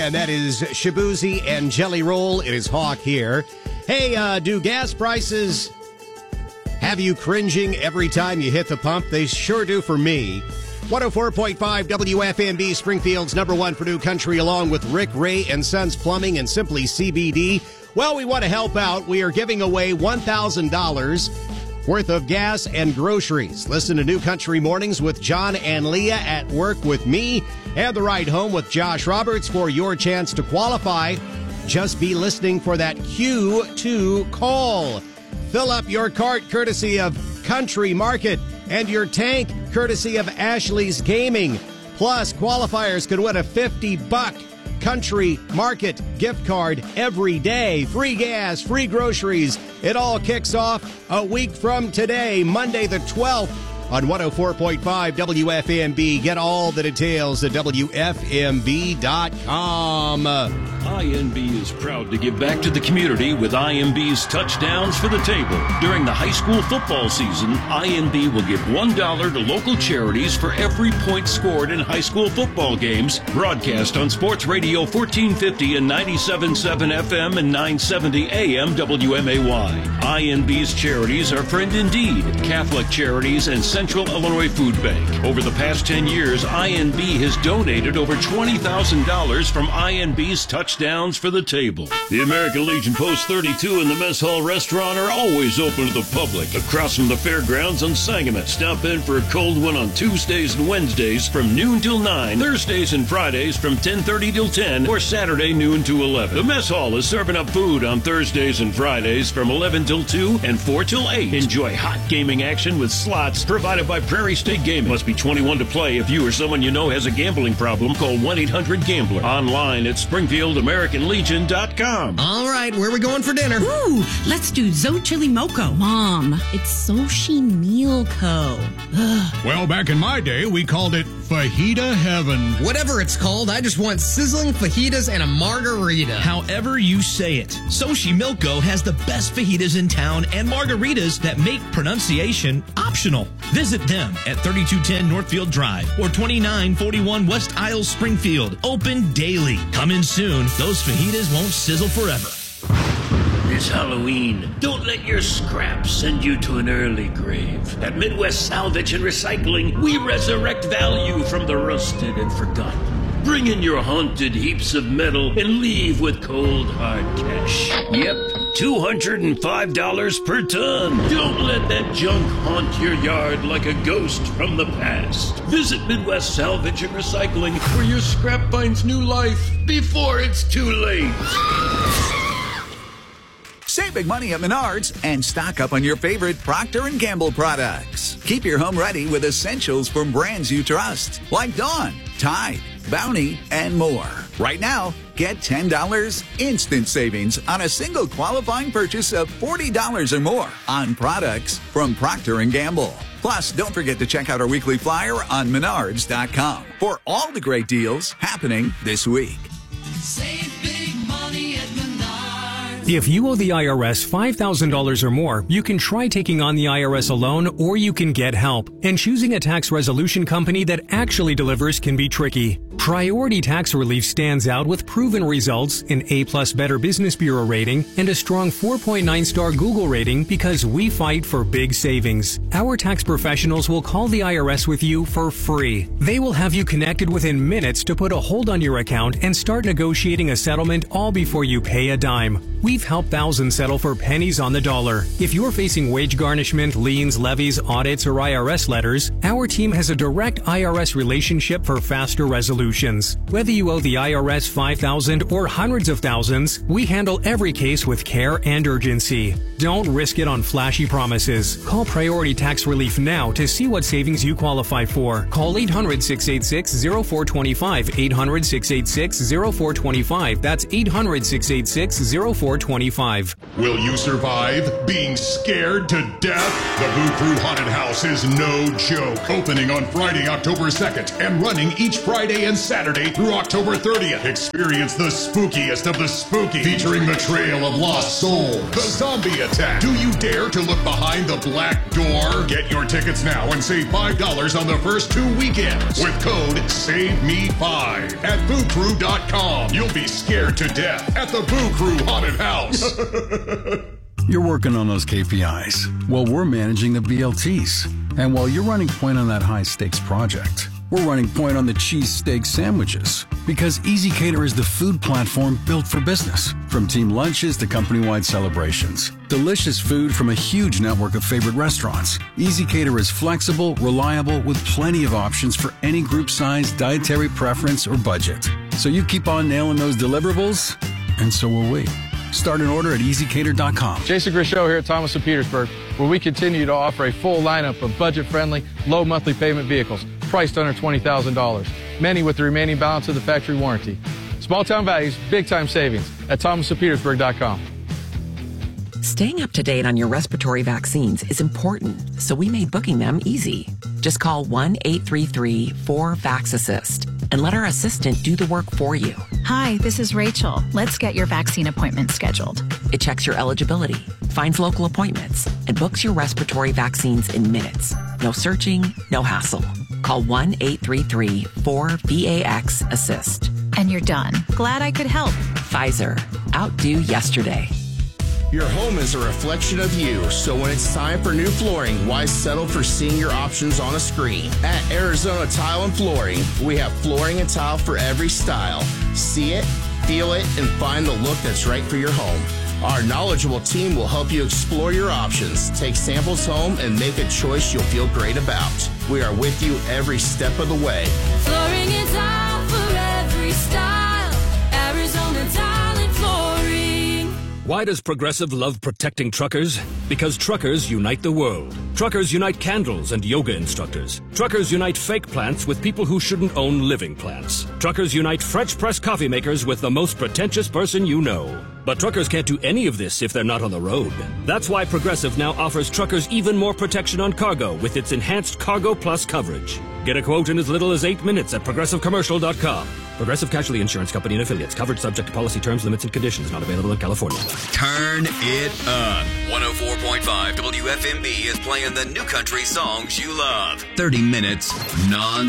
And that is Shabuzi and Jelly Roll. It is Hawk here. Hey, do gas prices have you cringing every time you hit the pump? They sure do for me. 104.5 WFMB, Springfield's #1 for new country, along with Rick Ray and Sons Plumbing and Simply CBD. Well, we want to help out. We are giving away $1,000 worth of gas and groceries. Listen to New Country Mornings with John and Leah at work with me, and The Ride Home with Josh Roberts for your chance to qualify. Just be listening for that Q2 call. Fill up your cart courtesy of Country Market and your tank courtesy of Ashley's Gaming. Plus, qualifiers could win a $50 Country Market gift card every day. Free gas, free groceries. It all kicks off a week from today, Monday the 12th, on 104.5 WFMB. Get all the details at WFMB.com. INB is proud to give back to the community with INB's Touchdowns for the Table. During the high school football season, INB will give $1 to local charities for every point scored in high school football games, broadcast on Sports Radio 1450 and 97.7 FM and 970 AM WMAY. INB's charities are Friend Indeed, Catholic Charities, and Central Illinois Food Bank. Over the past 10 years, INB has donated over $20,000 from INB's Touchdowns for the Table. The American Legion Post 32 and the Mess Hall Restaurant are always open to the public across from the fairgrounds on Sangamon. Stop in for a cold one on Tuesdays and Wednesdays from noon till 9, Thursdays and Fridays from 10:30 till 10, or Saturday noon to 11. The Mess Hall is serving up food on Thursdays and Fridays from 11 till 2 and 4 till 8. Enjoy hot gaming action with slots provided by Prairie State Gaming. Must be 21 to play. If you or someone you know has a gambling problem, call 1-800-GAMBLER. Online at SpringfieldAmericanLegion.com. All right, where are we going for dinner? Ooh, let's do Zochili Moco. Mom, it's Soshi Meal Co. Ugh. Well, back in my day, we called it Fajita Heaven. Whatever it's called, I just want sizzling fajitas and a margarita. However you say it, Soshi Milko has the best fajitas in town and margaritas that make pronunciation optional. Visit them at 3210 Northfield Drive or 2941 West Isle, Springfield. Open daily. Come in soon. Those fajitas won't sizzle forever. This Halloween, don't let your scraps send you to an early grave. At Midwest Salvage and Recycling, we resurrect value from the rusted and forgotten. Bring in your haunted heaps of metal and leave with cold, hard cash. Yep, $205 per ton. Don't let that junk haunt your yard like a ghost from the past. Visit Midwest Salvage and Recycling, where your scrap finds new life before it's too late. Save big money at Menards and stock up on your favorite Procter & Gamble products. Keep your home ready with essentials from brands you trust, like Dawn, Tide, Bounty, and more. Right now, get $10 instant savings on a single qualifying purchase of $40 or more on products from Procter & Gamble. Plus, don't forget to check out our weekly flyer on Menards.com for all the great deals happening this week. Save big money at Menards. If you owe the IRS $5,000 or more, you can try taking on the IRS alone, or you can get help. And choosing a tax resolution company that actually delivers can be tricky. Priority Tax Relief stands out with proven results, an A+ Better Business Bureau rating, and a strong 4.9-star Google rating because we fight for big savings. Our tax professionals will call the IRS with you for free. They will have you connected within minutes to put a hold on your account and start negotiating a settlement all before you pay a dime. We've helped thousands settle for pennies on the dollar. If you're facing wage garnishment, liens, levies, audits, or IRS letters, our team has a direct IRS relationship for faster resolutions. Whether you owe the IRS $5,000 or hundreds of thousands, we handle every case with care and urgency. Don't risk it on flashy promises. Call Priority Tax Relief now to see what savings you qualify for. Call 800-686-0425. 800-686-0425. That's 800-686-0425. Will you survive being scared to death? The Boo Crew Haunted House is no joke. Opening on Friday, October 2nd and running each Friday and Saturday through October 30th. Experience the spookiest of the spooky, featuring the Trail of Lost Souls, the Zombie attack. Do you dare to look behind the black door? Get your tickets now and save $5 on the first 2 weekends with code SAVEME5 at BooCrew.com. You'll be scared to death at the Boo Crew Haunted House. You're working on those KPIs. Well, we're managing the BLTs. And while you're running point on that high-stakes project, we're running point on the cheesesteak sandwiches. Because ezCater is the food platform built for business. From team lunches to company-wide celebrations. Delicious food from a huge network of favorite restaurants. ezCater is flexible, reliable, with plenty of options for any group size, dietary preference, or budget. So you keep on nailing those deliverables, and so will we. Start an order at ezcater.com. Jason Grishow here at Thomas of Petersburg, where we continue to offer a full lineup of budget-friendly, low monthly payment vehicles, priced under $20,000. Many with the remaining balance of the factory warranty. Small-town values, big-time savings at thomasofpetersburg.com. Staying up to date on your respiratory vaccines is important, so we made booking them easy. Just call 1-833-4-VAX-ASSIST and let our assistant do the work for you. Hi, this is Rachel. Let's get your vaccine appointment scheduled. It checks your eligibility, finds local appointments, and books your respiratory vaccines in minutes. No searching, no hassle. Call 1-833-4-VAX-ASSIST. And you're done. Glad I could help. Pfizer. Outdo yesterday. Your home is a reflection of you, so when it's time for new flooring, why settle for seeing your options on a screen? At Arizona Tile and Flooring, we have flooring and tile for every style. See it, feel it, and find the look that's right for your home. Our knowledgeable team will help you explore your options, take samples home, and make a choice you'll feel great about. We are with you every step of the way. Flooring and tile for every style. Arizona Tile and Flooring. Why does Progressive love protecting truckers? Because truckers unite the world. Truckers unite candles and yoga instructors. Truckers unite fake plants with people who shouldn't own living plants. Truckers unite French press coffee makers with the most pretentious person you know. But truckers can't do any of this if they're not on the road. That's why Progressive now offers truckers even more protection on cargo with its enhanced Cargo Plus coverage. Get a quote in as little as 8 minutes at ProgressiveCommercial.com. Progressive Casualty Insurance Company and Affiliates. Coverage subject to policy terms, limits, and conditions. Not available in California. Turn it up. 104.5 WFMB is playing the new country songs you love. 30 minutes non